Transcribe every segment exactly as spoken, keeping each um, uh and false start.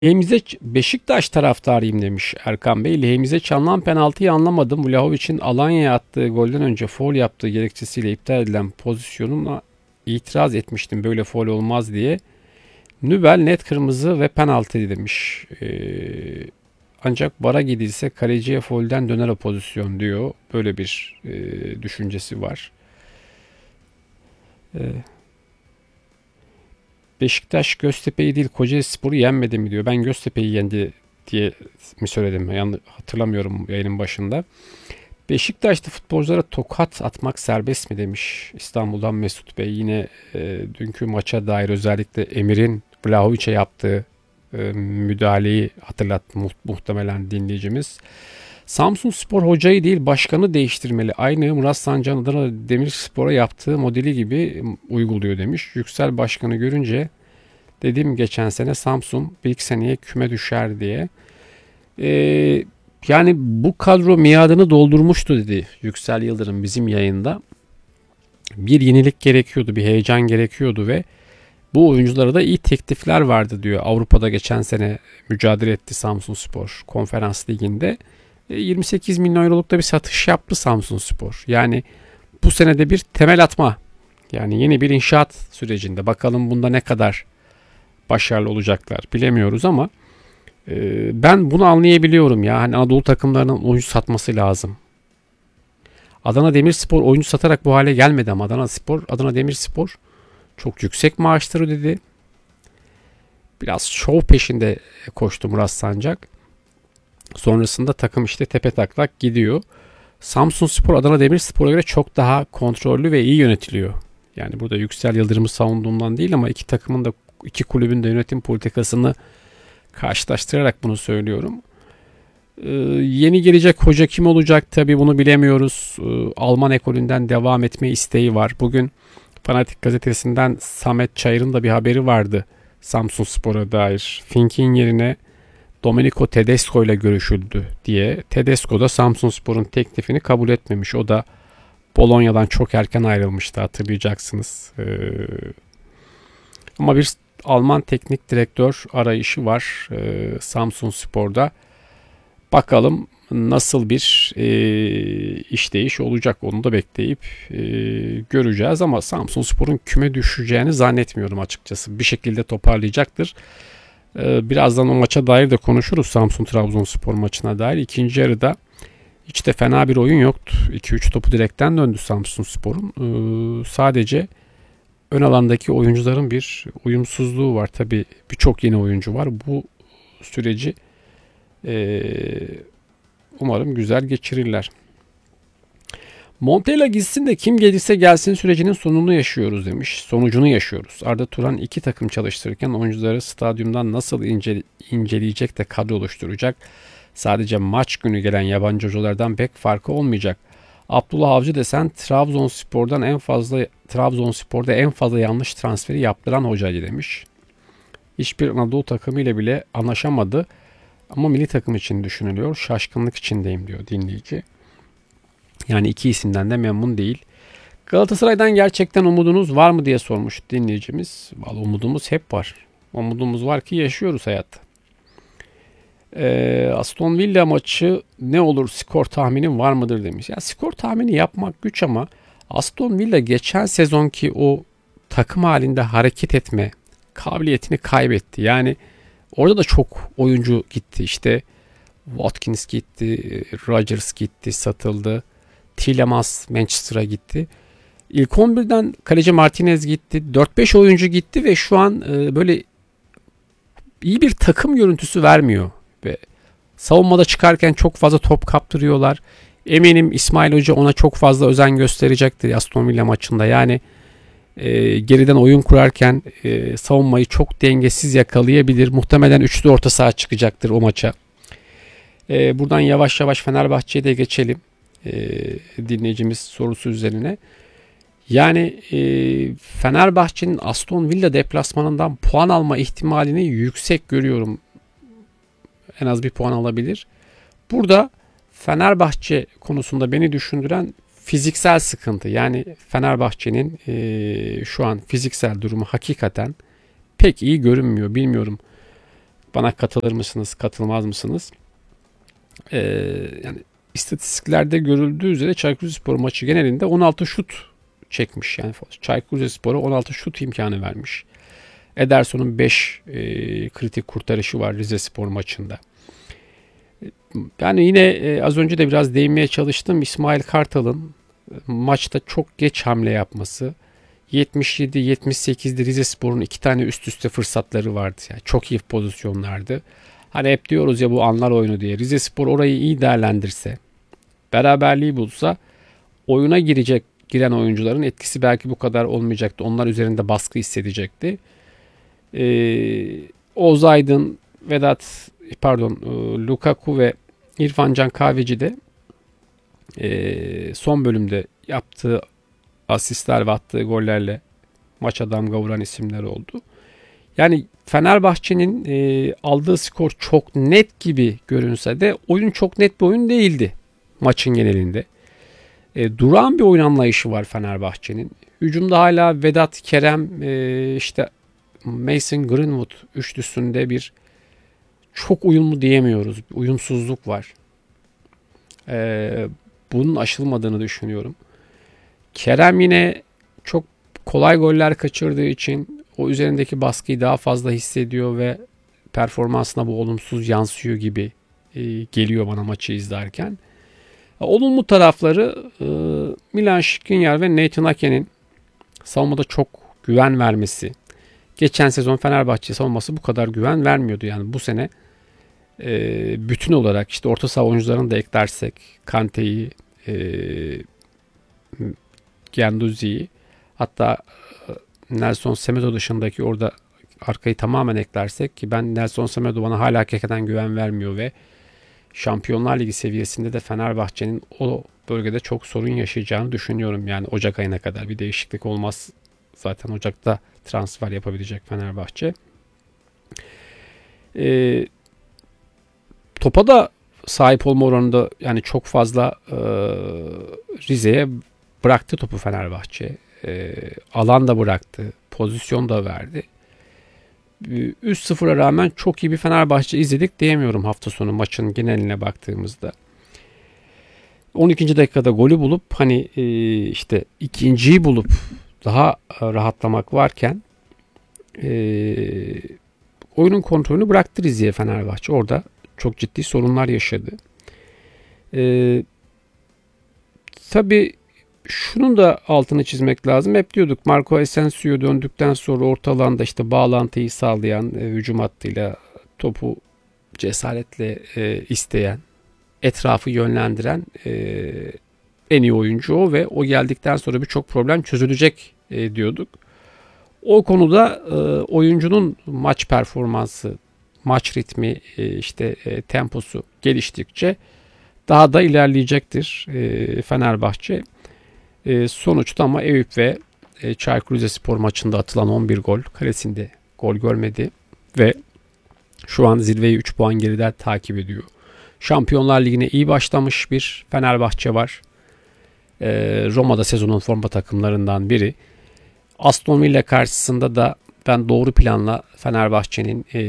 Lehimize Beşiktaş taraftarıyım demiş Erkan Bey. Lehimize çalınan penaltıyı anlamadım. Vlahovic'in Alanya'ya attığı golden önce faul yaptığı gerekçesiyle iptal edilen pozisyonuna itiraz etmiştim. Böyle faul olmaz diye. Nübel net kırmızı ve penaltı demiş. Ee, ancak bara gidilse kaleciye faulden döner o pozisyon diyor. Böyle bir e, düşüncesi var. Ee, Beşiktaş Göztepe'yi değil Kocaelispor'u yenmedi mi diyor. Ben Göztepe'yi yendi diye mi söyledim? Yani hatırlamıyorum yayının başında. Beşiktaş'ta futbolculara tokat atmak serbest mi demiş İstanbul'dan Mesut Bey. Yine e, dünkü maça dair özellikle Emir'in Vlahovic'e yaptığı e, müdahaleyi hatırlattı mu- muhtemelen dinleyicimiz. Samsunspor hocayı değil başkanı değiştirmeli. Aynı Murat Sancak'ın Adana Demirspor'a yaptığı modeli gibi uyguluyor demiş. Yüksel Başkan'ı görünce dedim geçen sene Samsun bir iki seneye küme düşer diye. Ee, yani bu kadro miadını doldurmuştu dedi Yüksel Yıldırım bizim yayında. Bir yenilik gerekiyordu, bir heyecan gerekiyordu ve bu oyunculara da iyi teklifler vardı diyor. Avrupa'da geçen sene mücadele etti Samsunspor Konferans Ligi'nde. yirmi sekiz milyon euroluk da bir satış yaptı Samsunspor. Yani bu senede bir temel atma. Yani yeni bir inşaat sürecinde. Bakalım bunda ne kadar başarılı olacaklar bilemiyoruz ama e, ben bunu anlayabiliyorum ya. Hani Anadolu takımlarının oyuncu satması lazım. Adana Demirspor oyuncu satarak bu hale gelmedi ama Adana Spor, Adana Demirspor çok yüksek maaşları ödedi. Biraz şov peşinde koştu Murat Sancak. Sonrasında takım işte tepe taklak gidiyor. Samsunspor Adana Demirspor'a göre çok daha kontrollü ve iyi yönetiliyor. Yani burada Yüksel Yıldırım'ı savunduğumdan değil ama iki takımın da iki kulübün de yönetim politikasını karşılaştırarak bunu söylüyorum. Ee, yeni gelecek hoca kim olacak tabii bunu bilemiyoruz. Ee, Alman ekolünden devam etme isteği var. Bugün Fanatik gazetesinden Samet Çayır'ın da bir haberi vardı Samsunspor'a dair. Fink'in yerine Domenico Tedesco ile görüşüldü diye. Tedesco da Samsunspor'un teklifini kabul etmemiş. O da Bolonya'dan çok erken ayrılmıştı hatırlayacaksınız. Ee, ama bir Alman teknik direktör arayışı var e, Samsunspor'da. Bakalım nasıl bir e, işleyiş olacak onu da bekleyip e, göreceğiz. Ama Samsunspor'un küme düşeceğini zannetmiyorum açıkçası. Bir şekilde toparlayacaktır. Birazdan o maça dair de konuşuruz. Samsun-Trabzonspor maçına dair. İkinci yarıda hiç de fena bir oyun yoktu. iki üç topu direkten döndü Samsunspor'un. Ee, sadece ön alandaki oyuncuların bir uyumsuzluğu var. Tabii birçok yeni oyuncu var. Bu süreci e, umarım güzel geçirirler. Montella gitsin de kim gelirse gelsin sürecinin sonunu yaşıyoruz demiş. Sonucunu yaşıyoruz. Arda Turan iki takım çalıştırırken oyuncuları stadyumdan nasıl ince, inceleyecek de kadro oluşturacak. Sadece maç günü gelen yabancı hocalardan pek farkı olmayacak. Abdullah Avcı desen Trabzonspor'dan en fazla Trabzonspor'da en fazla yanlış transferi yaptıran hocaydı demiş. Hiçbir Anadolu takımıyla bile anlaşamadı ama milli takım için düşünülüyor. Şaşkınlık içindeyim diyor dinleyici. Yani iki isimden de memnun değil. Galatasaray'dan gerçekten umudunuz var mı diye sormuş dinleyicimiz. Vallahi umudumuz hep var. Umudumuz var ki yaşıyoruz hayatta. Ee, Aston Villa maçı ne olur skor tahminin var mıdır demiş. Ya skor tahmini yapmak güç ama Aston Villa geçen sezonki o takım halinde hareket etme kabiliyetini kaybetti. Yani orada da çok oyuncu gitti. İşte Watkins gitti, Rodgers gitti, satıldı. Tielemans Manchester'a gitti. İlk on birden kaleci Martinez gitti. dört beş oyuncu gitti ve şu an e, böyle iyi bir takım görüntüsü vermiyor. Ve savunmada çıkarken çok fazla top kaptırıyorlar. Eminim İsmail Hoca ona çok fazla özen gösterecektir Aston Villa maçında. Yani e, geriden oyun kurarken e, savunmayı çok dengesiz yakalayabilir. Muhtemelen üçlü orta saha çıkacaktır o maça. E, buradan yavaş yavaş Fenerbahçe'ye de geçelim. E, dinleyicimiz sorusu üzerine. Yani e, Fenerbahçe'nin Aston Villa deplasmanından puan alma ihtimalini yüksek görüyorum. En az bir puan alabilir. Burada Fenerbahçe konusunda beni düşündüren fiziksel sıkıntı. Yani Fenerbahçe'nin e, şu an fiziksel durumu hakikaten pek iyi görünmüyor. Bilmiyorum. Bana katılır mısınız, katılmaz mısınız? Ee, yani istatistiklerde görüldüğü üzere Çaykur Rizespor maçı genelinde on altı şut çekmiş. Yani Çaykur Rizespor'a on altı şut imkanı vermiş. Ederson'un beş e, kritik kurtarışı var Rizespor maçında. Yani yine e, az önce de biraz değinmeye çalıştım. İsmail Kartal'ın e, maçta çok geç hamle yapması. yetmiş yedi yetmiş sekizde Rizespor'un iki tane üst üste fırsatları vardı. Yani çok iyi pozisyonlardı. Hani hep diyoruz ya bu anlar oyunu diye. Rizespor orayı iyi değerlendirse, beraberliği bulsa oyuna girecek giren oyuncuların etkisi belki bu kadar olmayacaktı. Onlar üzerinde baskı hissedecekti. Ee, Oğuz Aydın, Vedat, pardon, Lukaku ve İrfan Can Kahveci de e, son bölümde yaptığı asistler ve attığı gollerle maça damga vuran isimler oldu. Yani Fenerbahçe'nin e, aldığı skor çok net gibi görünse de oyun çok net bir oyun değildi maçın genelinde. E, duran bir oyun anlayışı var Fenerbahçe'nin. Hücumda hala Vedat, Kerem, e, işte Mason Greenwood üçlüsünde bir çok uyumlu diyemiyoruz. Bir uyumsuzluk var. E, bunun aşılmadığını düşünüyorum. Kerem yine çok kolay goller kaçırdığı için o üzerindeki baskıyı daha fazla hissediyor ve performansına bu olumsuz yansıyor gibi e, geliyor bana maçı izlerken. Olumlu tarafları e, Milan Skriniar ve Nathan Ake'nin savunmada çok güven vermesi. Geçen sezon Fenerbahçe savunması bu kadar güven vermiyordu. Yani bu sene e, bütün olarak işte orta saha oyuncularını da eklersek Kante'yi, e, Guendouzi'yi, hatta Nelson Semedo dışındaki orada arkayı tamamen eklersek, ki ben Nelson Semedo bana hala hakikaten güven vermiyor ve Şampiyonlar Ligi seviyesinde de Fenerbahçe'nin o bölgede çok sorun yaşayacağını düşünüyorum. Yani Ocak ayına kadar bir değişiklik olmaz. Zaten Ocak'ta transfer yapabilecek Fenerbahçe. E, topa da sahip olma oranında yani çok fazla e, Rize'ye bıraktı topu Fenerbahçe. E, alan da bıraktı. Pozisyon da verdi. üç sıfıra rağmen çok iyi bir Fenerbahçe izledik diyemiyorum hafta sonu maçın geneline baktığımızda. on ikinci dakikada golü bulup hani e, işte ikinciyi bulup daha rahatlamak varken e, oyunun kontrolünü bıraktı Rize'ye Fenerbahçe. Orada çok ciddi sorunlar yaşadı. E, tabii şunun da altını çizmek lazım. Hep diyorduk Marco Asensio döndükten sonra orta alanda işte bağlantıyı sağlayan, e, hücum hattıyla topu cesaretle e, isteyen, etrafı yönlendiren e, en iyi oyuncu o ve o geldikten sonra birçok problem çözülecek e, diyorduk. O konuda e, oyuncunun maç performansı, maç ritmi, e, işte e, temposu geliştikçe daha da ilerleyecektir e, Fenerbahçe. E, sonuçta ama Eyüp ve e, Çaykur Rizespor maçında atılan on bir gol kalesinde gol görmedi ve şu an zirveyi üç puan geriden takip ediyor. Şampiyonlar Ligi'ne iyi başlamış bir Fenerbahçe var. E, Roma'da sezonun forma takımlarından biri. Aston Villa karşısında da ben doğru planla Fenerbahçe'nin e,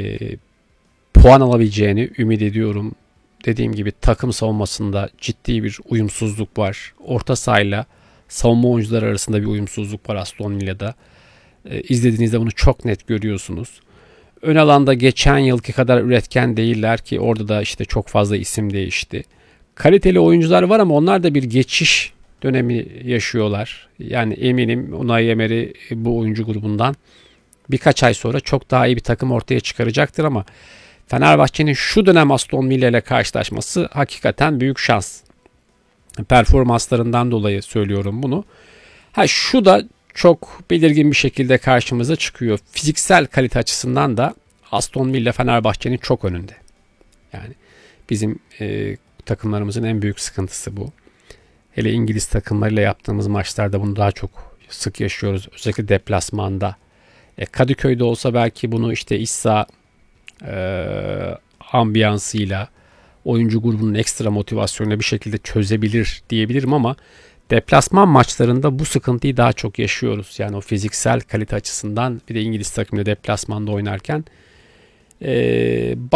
puan alabileceğini ümit ediyorum. Dediğim gibi takım savunmasında ciddi bir uyumsuzluk var. Orta sahayla savunma oyuncuları arasında bir uyumsuzluk var Aston Villa'da. E, izlediğinizde bunu çok net görüyorsunuz. Ön alanda geçen yılki kadar üretken değiller ki orada da işte çok fazla isim değişti. Kaliteli oyuncular var ama onlar da bir geçiş dönemi yaşıyorlar. Yani eminim Unai Emery bu oyuncu grubundan birkaç ay sonra çok daha iyi bir takım ortaya çıkaracaktır ama Fenerbahçe'nin şu dönem Aston Villa ile karşılaşması hakikaten büyük şans. Performanslarından dolayı söylüyorum bunu. Ha şu da çok belirgin bir şekilde karşımıza çıkıyor. Fiziksel kalite açısından da Aston Villa Fenerbahçe'nin çok önünde. Yani bizim e, takımlarımızın en büyük sıkıntısı bu. Hele İngiliz takımlarıyla yaptığımız maçlarda bunu daha çok sık yaşıyoruz. Özellikle deplasmanda. E, Kadıköy'de olsa belki bunu işte iç saha e, ambiyansıyla, oyuncu grubunun ekstra motivasyonuyla bir şekilde çözebilir diyebilirim ama deplasman maçlarında bu sıkıntıyı daha çok yaşıyoruz. Yani o fiziksel kalite açısından bir de İngiliz takımıyla deplasmanda oynarken Ee,